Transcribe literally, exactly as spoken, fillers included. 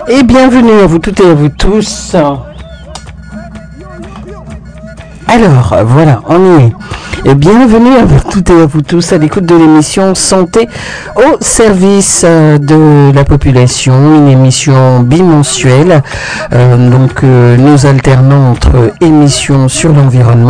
Et bienvenue à vous toutes et à vous tous. Alors, voilà, on y est. Et bienvenue à vous toutes et à vous tous à l'écoute de l'émission Santé au service de la population, une émission bimensuelle. Euh, donc, euh, nous alternons entre émissions sur l'environnement